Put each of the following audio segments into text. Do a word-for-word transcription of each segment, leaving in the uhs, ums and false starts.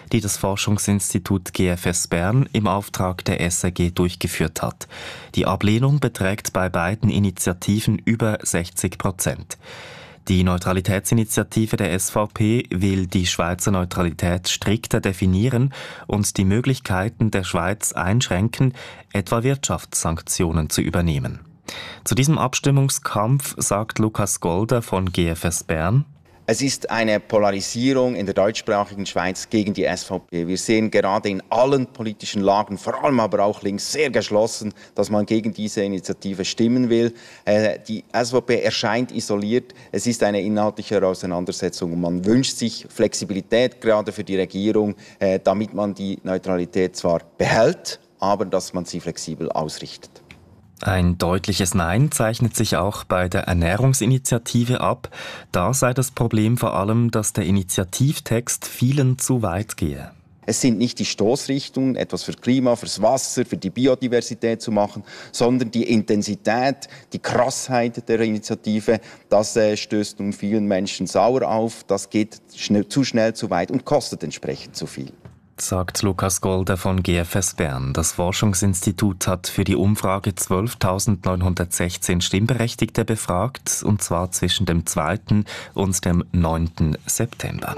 die das Forschungsinstitut G F S Bern im Auftrag der S R G durchgeführt hat. Die Ablehnung beträgt bei beiden Initiativen über sechzig Prozent. Die Neutralitätsinitiative der S V P will die Schweizer Neutralität strikter definieren und die Möglichkeiten der Schweiz einschränken, etwa Wirtschaftssanktionen zu übernehmen. Zu diesem Abstimmungskampf sagt Lukas Golder von G F S Bern: Es ist eine Polarisierung in der deutschsprachigen Schweiz gegen die S V P. Wir sehen gerade in allen politischen Lagern, vor allem aber auch links, sehr geschlossen, dass man gegen diese Initiative stimmen will. Äh, die S V P erscheint isoliert. Es ist eine inhaltliche Auseinandersetzung. Man wünscht sich Flexibilität, gerade für die Regierung, äh, damit man die Neutralität zwar behält, aber dass man sie flexibel ausrichtet. Ein deutliches Nein zeichnet sich auch bei der Ernährungsinitiative ab. Da sei das Problem vor allem, dass der Initiativtext vielen zu weit gehe. Es sind nicht die Stoßrichtungen, etwas für Klima, fürs Wasser, für die Biodiversität zu machen, sondern die Intensität, die Krassheit der Initiative. Das äh, stößt nun vielen Menschen sauer auf. Das geht schnell, zu schnell zu weit und kostet entsprechend zu viel, sagt Lukas Golder von G F S Bern. Das Forschungsinstitut hat für die Umfrage zwölftausendneunhundertsechzehn Stimmberechtigte befragt, und zwar zwischen dem zweiten und dem neunten September.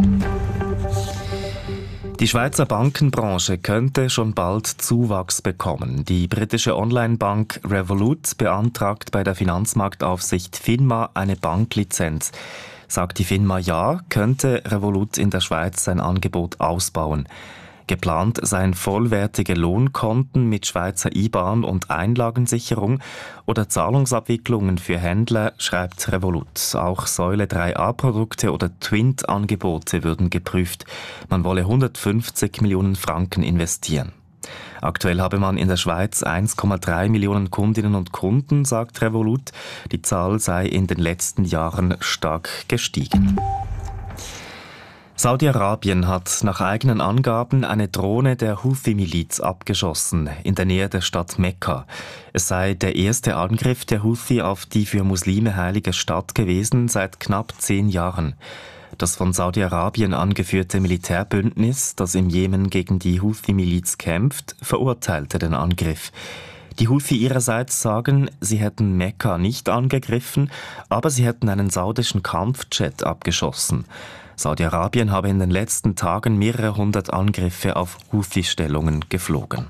Die Schweizer Bankenbranche könnte schon bald Zuwachs bekommen. Die britische Online-Bank Revolut beantragt bei der Finanzmarktaufsicht FINMA eine Banklizenz. Sagt die FINMA ja, könnte Revolut in der Schweiz sein Angebot ausbauen. Geplant seien vollwertige Lohnkonten mit Schweizer I B A N und Einlagensicherung oder Zahlungsabwicklungen für Händler, schreibt Revolut. Auch Säule drei a Produkte oder Twint-Angebote würden geprüft. Man wolle hundertfünfzig Millionen Franken investieren. Aktuell habe man in der Schweiz eins Komma drei Millionen Kundinnen und Kunden, sagt Revolut. Die Zahl sei in den letzten Jahren stark gestiegen. Saudi-Arabien hat nach eigenen Angaben eine Drohne der Houthi-Miliz abgeschossen in der Nähe der Stadt Mekka. Es sei der erste Angriff der Houthi auf die für Muslime heilige Stadt gewesen seit knapp zehn Jahren. Das von Saudi-Arabien angeführte Militärbündnis, das im Jemen gegen die Houthi-Miliz kämpft, verurteilte den Angriff. Die Houthi ihrerseits sagen, sie hätten Mekka nicht angegriffen, aber sie hätten einen saudischen Kampfjet abgeschossen. Saudi-Arabien habe in den letzten Tagen mehrere hundert Angriffe auf Houthi-Stellungen geflogen.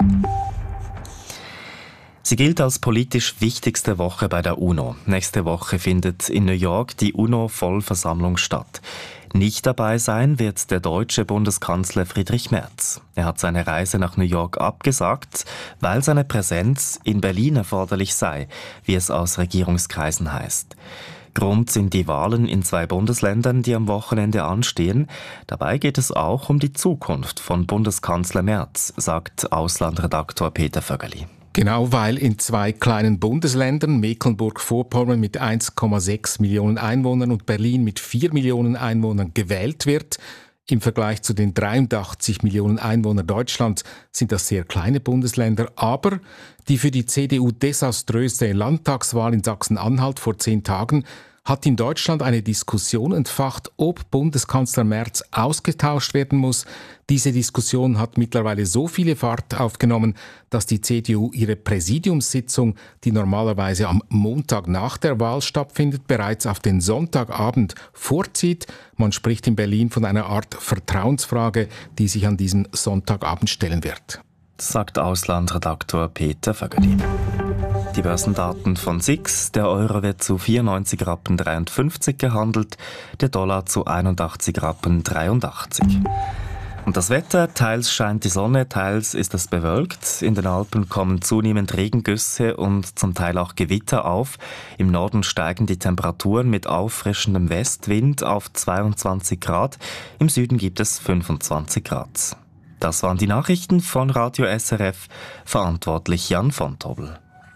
Sie gilt als politisch wichtigste Woche bei der UNO. Nächste Woche findet in New York die UNO-Vollversammlung statt. Nicht dabei sein wird der deutsche Bundeskanzler Friedrich Merz. Er hat seine Reise nach New York abgesagt, weil seine Präsenz in Berlin erforderlich sei, wie es aus Regierungskreisen heißt. Grund sind die Wahlen in zwei Bundesländern, die am Wochenende anstehen. Dabei geht es auch um die Zukunft von Bundeskanzler Merz, sagt Auslandredaktor Peter Vögeli. Genau, weil in zwei kleinen Bundesländern, Mecklenburg-Vorpommern mit eins Komma sechs Millionen Einwohnern und Berlin mit vier Millionen Einwohnern, gewählt wird. Im Vergleich zu den dreiundachtzig Millionen Einwohnern Deutschlands sind das sehr kleine Bundesländer, aber die für die C D U desaströse Landtagswahl in Sachsen-Anhalt vor zehn Tagen hat in Deutschland eine Diskussion entfacht, ob Bundeskanzler Merz ausgetauscht werden muss. Diese Diskussion hat mittlerweile so viele Fahrt aufgenommen, dass die C D U ihre Präsidiumssitzung, die normalerweise am Montag nach der Wahl stattfindet, bereits auf den Sonntagabend vorzieht. Man spricht in Berlin von einer Art Vertrauensfrage, die sich an diesem Sonntagabend stellen wird. Sagt Auslandredaktor Peter Vögeli. Die Börsendaten von S I X. Der Euro wird zu vierundneunzig Rappen dreiundfünfzig gehandelt, der Dollar zu einundachtzig Rappen dreiundachtzig. Und das Wetter, teils scheint die Sonne, teils ist es bewölkt. In den Alpen kommen zunehmend Regengüsse und zum Teil auch Gewitter auf. Im Norden steigen die Temperaturen mit auffrischendem Westwind auf zweiundzwanzig Grad. Im Süden gibt es fünfundzwanzig Grad. Das waren die Nachrichten von Radio S R F, verantwortlich Jan von Tobel.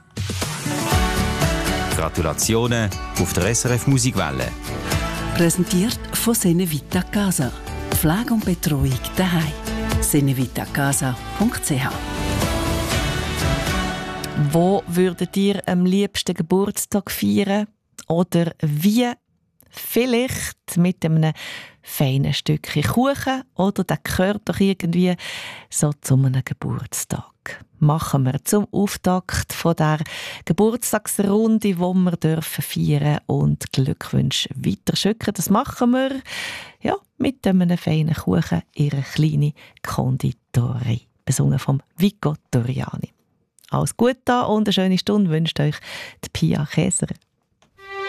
Gratulationen auf der S R F Musikwelle. Präsentiert von Senevita Casa. Pflege und Betreuung daheim. senevitacasa punkt c h. Wo würdet ihr am liebsten Geburtstag feiern? Oder wie? Vielleicht mit einem feinen Stückchen Kuchen, oder der gehört doch irgendwie so zu einem Geburtstag. Machen wir zum Auftakt von der Geburtstagsrunde, wo wir dürfen feiern und Glückwünsche weiterschicken. Das machen wir ja, mit einem feinen Kuchen in einer kleinen Konditorei, besungen vom Vico Toriani. Alles Gute und eine schöne Stunde wünscht euch die Pia Käser.